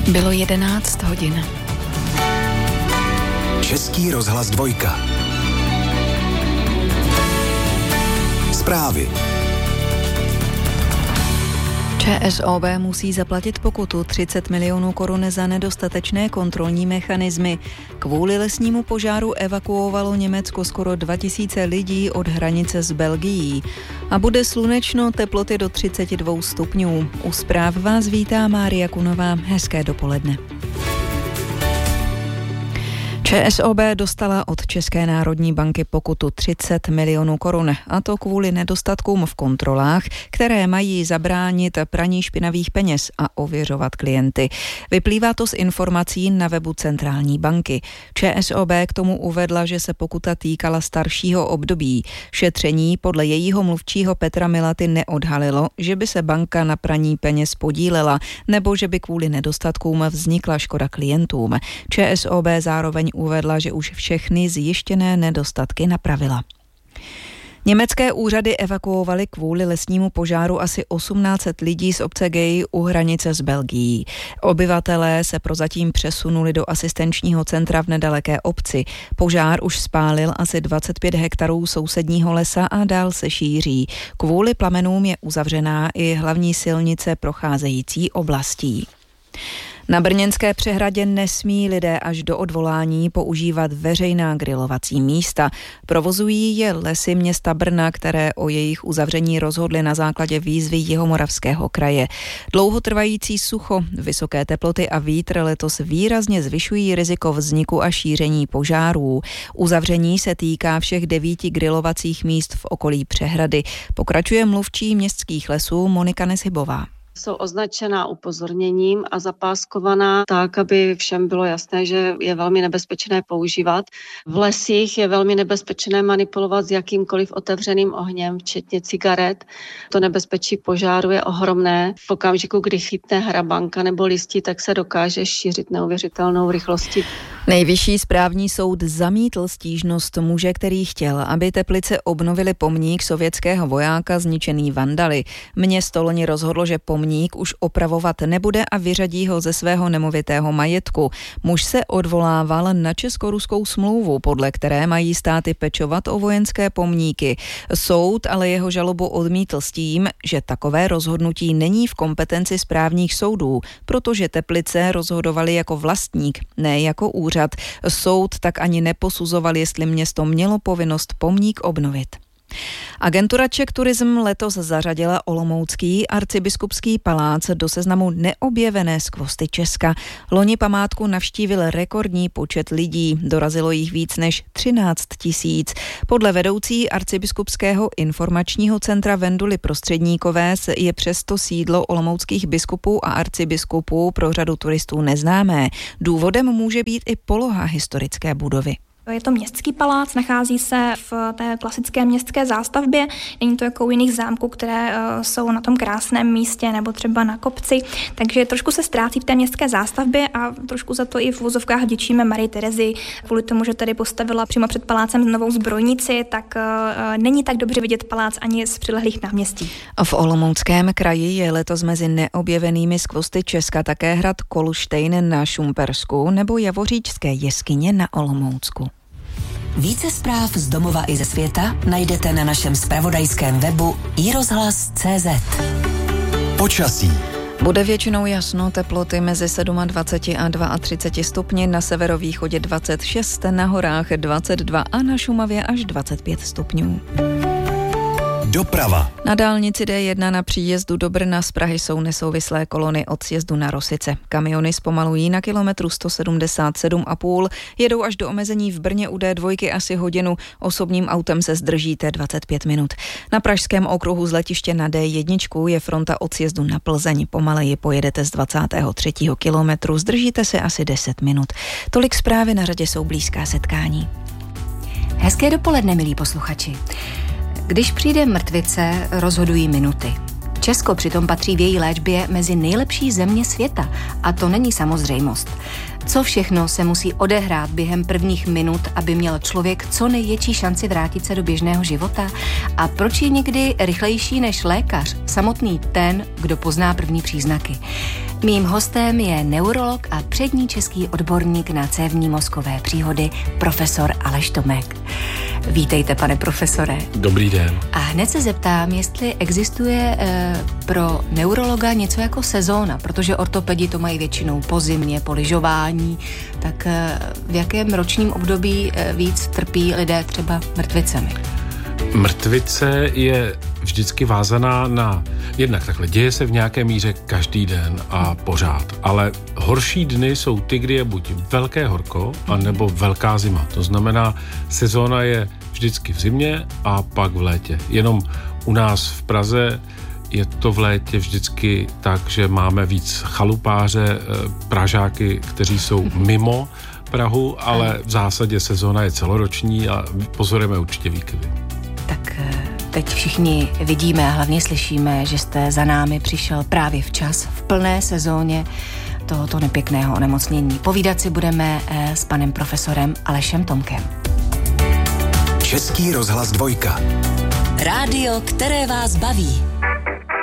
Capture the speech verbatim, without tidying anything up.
Bylo jedenáct hodin. Český rozhlas dvojka. Zprávy. ČSOB musí zaplatit pokutu třicet milionů korun za nedostatečné kontrolní mechanismy. Kvůli lesnímu požáru evakuovalo Německo skoro dva tisíce lidí od hranice s Belgií. A bude slunečno, teploty do třicet dva stupňů. U zpráv vás vítá Mária Kunová. Hezké dopoledne. ČSOB dostala od České národní banky pokutu třicet milionů korun, a to kvůli nedostatkům v kontrolách, které mají zabránit praní špinavých peněz a ověřovat klienty. Vyplývá to z informací na webu centrální banky. ČSOB k tomu uvedla, že se pokuta týkala staršího období. Šetření podle jejího mluvčího Petra Milaty neodhalilo, že by se banka na praní peněz podílela, nebo že by kvůli nedostatkům vznikla škoda klientům. ČSOB zároveň uvedla, že už všechny zjištěné nedostatky napravila. Německé úřady evakuovaly kvůli lesnímu požáru asi osmnáct set lidí z obce Gay u hranice s Belgií. Obyvatelé se prozatím přesunuli do asistenčního centra v nedaleké obci. Požár už spálil asi dvacet pět hektarů sousedního lesa a dál se šíří. Kvůli plamenům je uzavřená i hlavní silnice procházející oblastí. Na brněnské přehradě nesmí lidé až do odvolání používat veřejná grilovací místa. Provozují je Lesy města Brna, které o jejich uzavření rozhodly na základě výzvy Jihomoravského kraje. Dlouhotrvající sucho, vysoké teploty a vítr letos výrazně zvyšují riziko vzniku a šíření požárů. Uzavření se týká všech devíti grilovacích míst v okolí přehrady. Pokračuje mluvčí městských lesů Monika Neshybová. Jsou označená upozorněním a zapáskovaná tak, aby všem bylo jasné, že je velmi nebezpečné používat. V lesích je velmi nebezpečné manipulovat s jakýmkoliv otevřeným ohněm, včetně cigaret. To nebezpečí požáru je ohromné. V okamžiku, kdy chytne hrabanka nebo listí, tak se dokáže šířit neuvěřitelnou rychlostí. Nejvyšší správní soud zamítl stížnost muže, který chtěl, aby Teplice obnovili pomník sovětského vojáka zničený vandaly. Město loni rozhodlo, že pomník už opravovat nebude a vyřadí ho ze svého nemovitého majetku. Muž se odvolával na česko-ruskou smlouvu, podle které mají státy pečovat o vojenské pomníky. Soud ale jeho žalobu odmítl s tím, že takové rozhodnutí není v kompetenci správních soudů, protože Teplice rozhodovaly jako vlastník, ne jako úřad. Soud tak ani neposuzoval, jestli město mělo povinnost pomník obnovit. Agentura Czech Tourism letos zařadila olomoucký arcibiskupský palác do seznamu neobjevené skvosty Česka. Loni památku navštívil rekordní počet lidí, dorazilo jich víc než třináct tisíc. Podle vedoucí arcibiskupského informačního centra Venduly Prostředníkové je přesto sídlo olomouckých biskupů a arcibiskupů pro řadu turistů neznámé. Důvodem může být i poloha historické budovy. Je to městský palác, nachází se v té klasické městské zástavbě, není to jako u jiných zámků, které uh, jsou na tom krásném místě nebo třeba na kopci, takže trošku se ztrácí v té městské zástavbě a trošku za to i v vozovkách vděčíme Marii Terezi. Kvůli tomu, že tady postavila přímo před palácem novou zbrojnici, tak uh, není tak dobře vidět palác ani z přilehlých náměstí. V Olomouckém kraji je letos mezi neobjevenými skvosty Česka také hrad Kolštejn na Šumpersku nebo Javoříčské jeskyně na Olomoucku. Více zpráv z domova i ze světa najdete na našem zpravodajském webu i rozhlas tečka cé zet. Počasí. Bude většinou jasno, teploty mezi dvacet sedm a třicet dva stupni, na severovýchodě dvacet šest, na horách dvacet dva a na Šumavě až dvacet pět stupňů. Doprava. Na dálnici D jedna na příjezdu do Brna z Prahy jsou nesouvislé kolony od sjezdu na Rosice. Kamiony zpomalují na kilometru sto sedmdesát sedm a půl, jedou až do omezení v Brně u D dva asi hodinu, osobním autem se zdržíte dvacet pět minut. Na pražském okruhu z letiště na D jedna je fronta od sjezdu na Plzeň, pomaleji pojedete z dvacátého třetího kilometru, zdržíte se asi deset minut. Tolik zprávy, na řadě jsou blízká setkání. Hezké dopoledne, milí posluchači. Když přijde mrtvice, rozhodují minuty. Česko přitom patří v její léčbě mezi nejlepší země světa a to není samozřejmost. Co všechno se musí odehrát během prvních minut, aby měl člověk co největší šanci vrátit se do běžného života? A proč je někdy rychlejší než lékař, samotný ten, kdo pozná první příznaky? Mým hostem je neurolog a přední český odborník na cévní mozkové příhody profesor Aleš Tomek. Vítejte, pane profesore. Dobrý den. A hned se zeptám, jestli existuje e, pro neurologa něco jako sezóna, protože ortopedi to mají většinou po zimě, po lyžování, tak e, v jakém ročním období e, víc trpí lidé třeba mrtvicemi? Mrtvice je vždycky vázaná na, jednak takhle, děje se v nějaké míře každý den a pořád, ale horší dny jsou ty, kdy je buď velké horko, anebo velká zima. To znamená, sezóna je vždycky v zimě a pak v létě. Jenom u nás v Praze je to v létě vždycky tak, že máme víc chalupáře, pražáky, kteří jsou mimo Prahu, ale v zásadě sezóna je celoroční a pozorujeme určitě výkyvy. Tak teď všichni vidíme a hlavně slyšíme, že jste za námi přišel právě včas, v plné sezóně tohoto nepěkného onemocnění. Povídat si budeme s panem profesorem Alešem Tomkem. Český rozhlas dvojka. Rádio, které vás baví.